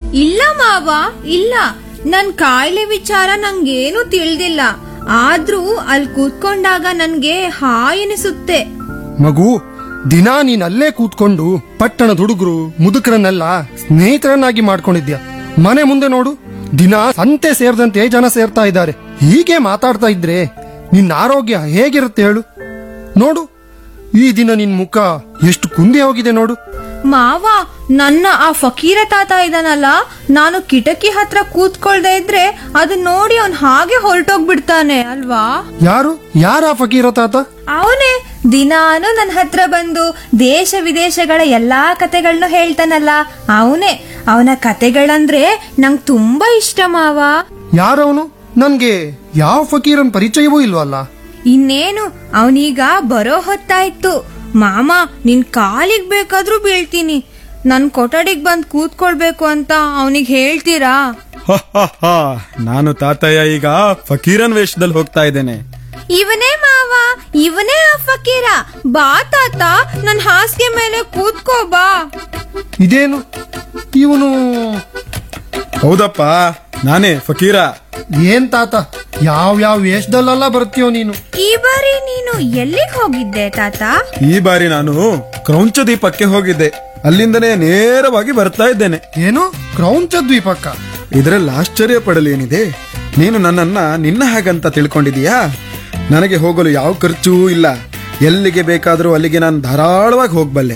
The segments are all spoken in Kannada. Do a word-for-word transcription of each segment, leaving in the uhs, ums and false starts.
ಇಲ್ಲ ಮಾವ, ಇಲ್ಲ. ನನ್ ಕಾಯಿಲೆ ವಿಚಾರ ನಂಗೇನು ತಿಳಿದಿಲ್ಲ. ಆದ್ರೂ ಅಲ್ಲಿ ಕೂತ್ಕೊಂಡಾಗ ನನ್ಗೆ ಹಾಯ್ ಎನಿಸುತ್ತೆ. ಮಗು, ದಿನ ನೀನ್ ಅಲ್ಲೇ ಕೂತ್ಕೊಂಡು ಪಟ್ಟಣದ ಹುಡುಗರು ಮುದುಕರನ್ನೆಲ್ಲ ಸ್ನೇಹಿತರನ್ನಾಗಿ ಮಾಡ್ಕೊಂಡಿದ್ಯಾ. ಮನೆ ಮುಂದೆ ನೋಡು, ದಿನ ಸಂತೆ ಸೇರಿದಂತೆ ಜನ ಸೇರ್ತಾ ಇದ್ದಾರೆ. ಹೀಗೆ ಮಾತಾಡ್ತಾ ಇದ್ರೆ ನಿನ್ನ ಆರೋಗ್ಯ ಹೇಗಿರುತ್ತೆ ಹೇಳು? ನೋಡು, ಈ ದಿನ ನಿನ್ ಮುಖ ಎಷ್ಟು ಕುಂದಿ ಹೋಗಿದೆ ನೋಡು. ಮಾವ, ನನ್ನ ಆ ಫಕೀರ ತಾತ ಇದಾನಲ್ಲ, ನಾನು ಕಿಟಕಿ ಹತ್ರ ಕೂತ್ಕೊಳ್ದೆ ಇದ್ರೆ ಅದನ್ನ ನೋಡಿ ಅವನ್ ಹಾಗೆ ಹೊರಟೋಗ್ಬಿಡ್ತಾನೆ ಅಲ್ವಾ? ಯಾರು ಯಾರ ಫಕೀರ ತಾತ? ಅವನೇ ದಿನಾನು ನನ್ನ ಹತ್ರ ಬಂದು ದೇಶ ವಿದೇಶಗಳ ಎಲ್ಲಾ ಕತೆಗಳನ್ನ ಹೇಳ್ತಾನಲ್ಲ, ಅವನೇ. ಅವನ ಕತೆಗಳಂದ್ರೆ ನಂಗ್ ತುಂಬಾ ಇಷ್ಟ ಮಾವ. ಯಾರವನು? ನನ್ಗೆ ಯಾವ ಫಕೀರನ್ ಪರಿಚಯವೂ ಇಲ್ವಲ್ಲ. ಇನ್ನೇನು, ಅವನೀಗ ಬರೋ ಹೊತ್ತಾಯ್ತು. ಮಾಮ, ನಿನ್ ಕಾಲಿಗ್ ಬೇಕಾದ್ರೂ ಬೀಳ್ತೀನಿ. ನನ್ ಕೊಠಡಿಗ್ ಬಂದ್ ಕೂತ್ಕೊಳ್ಬೇಕು ಅಂತ ಅವನಿಗೆ ಹೇಳ್ತೀರಾ? ನಾನು ತಾತಯ್ಯ ಈಗ ಫಕೀರನ್ ವೇಷದಲ್ಲಿ ಹೋಗ್ತಾ ಇದ್ದೇನೆ. ಇವನೇ ಮಾವ, ಇವನೇ ಆ ಫಕೀರ. ಬಾ ತಾತ, ನನ್ ಹಾಸಿಗೆ ಮೇಲೆ ಕೂತ್ಕೋ ಬಾ. ಇದೇನು ಇವನು? ಹೌದಪ್ಪ, ನಾನೇ ಫಕೀರ. ಏನ್ ತಾತ, ಯಾವ ಯಾವ ವೇಷದಲ್ಲೆಲ್ಲ ಬರ್ತೀಯೋ ನೀನು? ಈ ಬಾರಿ ನೀನು ಎಲ್ಲಿಗೆ ಹೋಗಿದ್ದೆ ತಾತ? ಈ ಬಾರಿ ನಾನು ಕ್ರೌಂಚ ದ್ವೀಪಕ್ಕೆ ಹೋಗಿದ್ದೆ. ಅಲ್ಲಿಂದನೇ ನೇರವಾಗಿ ಬರ್ತಾ ಇದ್ದೇನೆ. ಏನು ಕ್ರೌಂಚ ದ್ವೀಪಕ್ಕ? ಇದರಲ್ಲಿ ಆಶ್ಚರ್ಯ ಪಡಲೇನಿದೆ? ನೀನು ನನ್ನನ್ನ ನಿನ್ನ ಹಾಗಂತ ತಿಳ್ಕೊಂಡಿದೀಯಾ? ನನಗೆ ಹೋಗಲು ಯಾವ ಖರ್ಚೂ ಇಲ್ಲ. ಎಲ್ಲಿಗೆ ಬೇಕಾದರೂ ಅಲ್ಲಿಗೆ ನಾನು ಧಾರಾಳವಾಗಿ ಹೋಗ್ಬಲ್ಲೆ.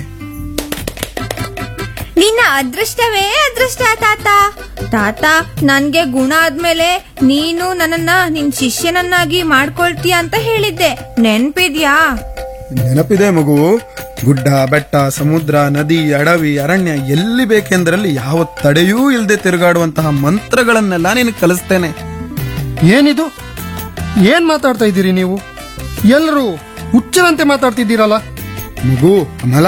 ನಿನ್ನ ಅದೃಷ್ಟವೇ ಅದೃಷ್ಟ ತಾತ. ತಾತ, ನನ್ಗೆ ಗುಣ ಆದ್ಮೇಲೆ ನೀನು ನನ್ನನ್ನ ನಿನ್ ಶಿಷ್ಯನನ್ನಾಗಿ ಮಾಡ್ಕೊಳ್ತೀಯ ಅಂತ ಹೇಳಿದ್ದೆ, ನೆನ್ಪಿದ್ಯಾ? ನೆನಪಿದೆ ಮಗು. ಗುಡ್ಡ, ಬೆಟ್ಟ, ಸಮುದ್ರ, ನದಿ, ಅಡವಿ, ಅರಣ್ಯ, ಎಲ್ಲಿ ಬೇಕೆಂದರಲ್ಲಿ ಯಾವ ತಡೆಯೂ ಇಲ್ಲದೆ ತಿರುಗಾಡುವಂತಹ ಮಂತ್ರಗಳನ್ನೆಲ್ಲ ನೀನು ಕಲಿಸ್ತೇನೆ. ಏನಿದು? ಏನ್ ಮಾತಾಡ್ತಾ ಇದ್ದೀರಿ ನೀವು? ಎಲ್ಲರೂ ಹುಚ್ಚರಂತೆ ಮಾತಾಡ್ತಿದ್ದೀರಲ್ಲ. ಮಗು ಅಮಲ,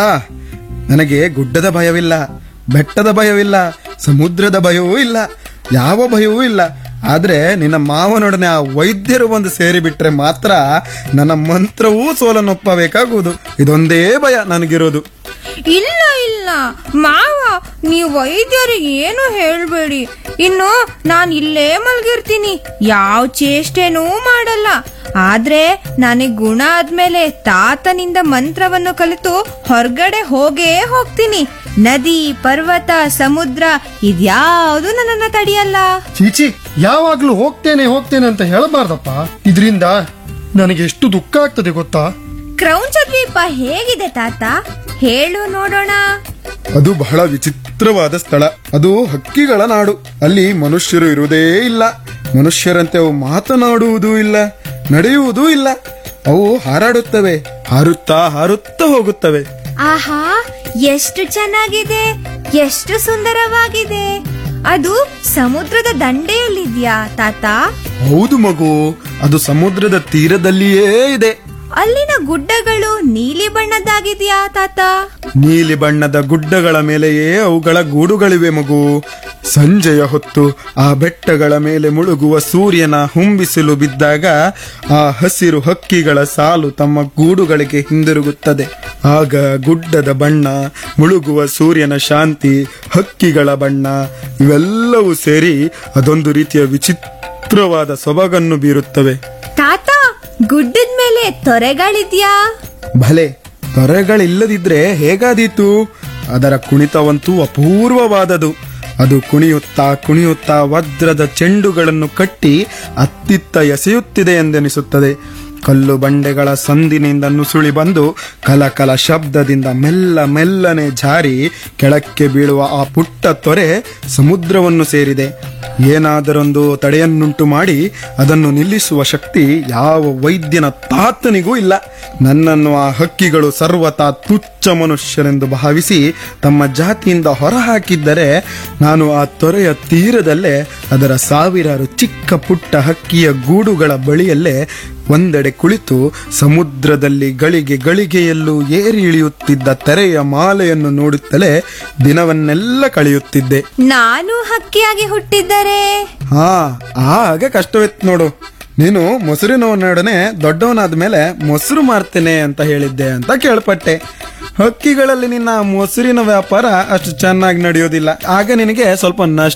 ನನಗೆ ಗುಡ್ಡದ ಭಯವಿಲ್ಲ, ಬೆಟ್ಟದ ಭಯವಿಲ್ಲ, ಸಮುದ್ರದ ಭಯವೂ ಇಲ್ಲ, ಯಾವ ಭಯವೂ ಇಲ್ಲ. ಆದ್ರೆ ನಿನ್ನ ಮಾವನೊಡನೆ ಆ ವೈದ್ಯರು ಒಂದು ಸೇರಿ ಬಿಟ್ರೆ ಮಾತ್ರ ನನ್ನ ಮಂತ್ರವೂ ಸೋಲನ್ನೊಪ್ಪಬೇಕಾಗುವುದು. ಇದೊಂದೇ ಭಯ ನನಗಿರೋದು. ಇಲ್ಲ ಇಲ್ಲ ಮಾವ, ನೀವು ವೈದ್ಯರಿಗೆ ಏನು ಹೇಳ್ಬೇಡಿ. ಇನ್ನು ನಾನ್ ಇಲ್ಲೇ ಮಲ್ಗಿರ್ತೀನಿ, ಯಾವ ಚೇಷ್ಟೆನೂ ಮಾಡಲ್ಲ. ಆದ್ರೆ ನನಗ್ ಗುಣ ಆದ್ಮೇಲೆ ತಾತನಿಂದ ಮಂತ್ರವನ್ನು ಕಲಿತು ಹೊರಗಡೆ ಹೋಗೇ ಹೋಗ್ತೀನಿ. ನದಿ, ಪರ್ವತ, ಸಮುದ್ರ ಇದ್ಯಾವುದು ನನ್ನನ್ನ ತಡೆಯಲ್ಲ. ಚೀಚಿ, ಯಾವಾಗ್ಲೂ ಹೋಗ್ತೇನೆ ಹೋಗ್ತೇನೆ ಅಂತ ಹೇಳಬಾರ್ದಪ್ಪ. ಇದರಿಂದ ನನಗೆ ಎಷ್ಟು ದುಃಖ ಆಗ್ತದೆ ಗೊತ್ತಾ? ಕ್ರೌಂಚ ದ್ವೀಪ ಹೇಗಿದೆ ತಾತ? ಹೇಳು ನೋಡೋಣ. ಅದು ಬಹಳ ವಿಚಿತ್ರವಾದ ಸ್ಥಳ. ಅದು ಹಕ್ಕಿಗಳ ನಾಡು. ಅಲ್ಲಿ ಮನುಷ್ಯರು ಇರುವುದೇ ಇಲ್ಲ. ಮನುಷ್ಯರಂತೆ ಅವು ಮಾತನಾಡುವುದೂ ಇಲ್ಲ, ನಡೆಯುವುದೂ ಇಲ್ಲ. ಅವು ಹಾರಾಡುತ್ತವೆ, ಹಾರುತ್ತಾ ಹಾರುತ್ತಾ ಹೋಗುತ್ತವೆ. ಆಹಾ, ಎಷ್ಟು ಚೆನ್ನಾಗಿದೆ, ಎಷ್ಟು ಸುಂದರವಾಗಿದೆ. ಅದು ಸಮುದ್ರದ ದಂಡೆಯಲ್ಲಿದ್ಯಾ ತಾತ? ಹೌದು ಮಗು, ಅದು ಸಮುದ್ರದ ತೀರದಲ್ಲಿಯೇ ಇದೆ. ಅಲ್ಲಿನ ಗುಡ್ಡಗಳು ನೀಲಿ ಬಣ್ಣದ್ದಾಗಿದ್ಯಾ ತಾತ? ನೀಲಿ ಬಣ್ಣದ ಗುಡ್ಡಗಳ ಮೇಲೆಯೇ ಅವುಗಳ ಗೂಡುಗಳಿವೆ ಮಗು. ಸಂಜೆಯ ಹೊತ್ತು ಆ ಬೆಟ್ಟಗಳ ಮೇಲೆ ಮುಳುಗುವ ಸೂರ್ಯನ ಹುಂಬಿಸಿಲು ಬಿದ್ದಾಗ ಆ ಹಸಿರು ಹಕ್ಕಿಗಳ ಸಾಲು ತಮ್ಮ ಗೂಡುಗಳಿಗೆ ಹಿಂದಿರುಗುತ್ತದೆ. ಆಗ ಗುಡ್ಡದ ಬಣ್ಣ, ಮುಳುಗುವ ಸೂರ್ಯನ ಶಾಂತಿ, ಹಕ್ಕಿಗಳ ಬಣ್ಣ ಇವೆಲ್ಲವೂ ಸೇರಿ ಅದೊಂದು ರೀತಿಯ ವಿಚಿತ್ರವಾದ ಸೊಬಗನ್ನು ಬೀರುತ್ತವೆ. ತಾತ, ಗುಡ್ಡದ ಮೇಲೆ ತೊರೆಗಳಿದ್ಯಾ? ಭಲೆ, ತೊರೆಗಳಿಲ್ಲದಿದ್ರೆ ಹೇಗಾದೀತು? ಅದರ ಕುಣಿತವಂತೂ ಅಪೂರ್ವವಾದದು. ಅದು ಕುಣಿಯುತ್ತಾ ಕುಣಿಯುತ್ತಾ ವಜ್ರದ ಚೆಂಡುಗಳನ್ನು ಕಟ್ಟಿ ಅತ್ತಿತ್ತ ಎಸೆಯುತ್ತಿದೆ ಎಂದೆನಿಸುತ್ತದೆ. ಕಲ್ಲು ಬಂಡೆಗಳ ಸಂದಿನಿಂದ ನುಸುಳಿ ಬಂದು ಕಲಕಲ ಶಬ್ದದಿಂದ ಮೆಲ್ಲ ಮೆಲ್ಲನೆ ಜಾರಿ ಕೆಳಕ್ಕೆ ಬೀಳುವ ಆ ಪುಟ್ಟ ತೊರೆ ಸಮುದ್ರವನ್ನು ಸೇರಿದೆ. ಏನಾದರೊಂದು ತಡೆಯನ್ನುಂಟು ಮಾಡಿ ಅದನ್ನು ನಿಲ್ಲಿಸುವ ಶಕ್ತಿ ಯಾವ ವೈದ್ಯನ ತಾತನಿಗೂ ಇಲ್ಲ. ನನ್ನನ್ನು ಆ ಹಕ್ಕಿಗಳು ಸರ್ವತಾ ತುಚ್ಛ ಮನುಷ್ಯರೆಂದು ಭಾವಿಸಿ ತಮ್ಮ ಜಾತಿಯಿಂದ ಹೊರಹಾಕಿದ್ದರೆ ನಾನು ಆ ತೊರೆಯ ತೀರದಲ್ಲೇ ಅದರ ಸಾವಿರಾರು ಚಿಕ್ಕ ಪುಟ್ಟ ಹಕ್ಕಿಯ ಗೂಡುಗಳ ಬಳಿಯಲ್ಲೇ ಒಂದೆಡೆ ಕುಳಿತು ಸಮುದ್ರದಲ್ಲಿ ಗಳಿಗೆ ಗಳಿಗೆಯಲ್ಲೂ ಏರಿ ಇಳಿಯುತ್ತಿದ್ದ ತೆರೆಯ ಮಾಲೆಯನ್ನು ನೋಡುತ್ತಲೇ ದಿನವನ್ನೆಲ್ಲ ಕಳೆಯುತ್ತಿದ್ದೆ. ನಾನು ಹಕ್ಕಿಯಾಗಿ ಹುಟ್ಟಿದ್ದರೆ? ಹಾ, ಆಗ ಕಷ್ಟವಿತ್ತು ನೋಡು. ನೀನು ಮೊಸರಿನವನೊಡನೆ ದೊಡ್ಡವನಾದ ಮೇಲೆ ಮೊಸರು ಮಾರ್ತೇನೆ ಅಂತ ಹೇಳಿದ್ದೆ ಅಂತ ಕೇಳ್ಪಟ್ಟೆ. ಹಕ್ಕಿಗಳಲ್ಲಿ ನಿನ್ನ ಮೊಸರಿನ ವ್ಯಾಪಾರ ಅಷ್ಟು ಚೆನ್ನಾಗಿ ನಡೆಯೋದಿಲ್ಲ. ಆಗ ನಿನಗೆ ಸ್ವಲ್ಪ ನಷ್ಟ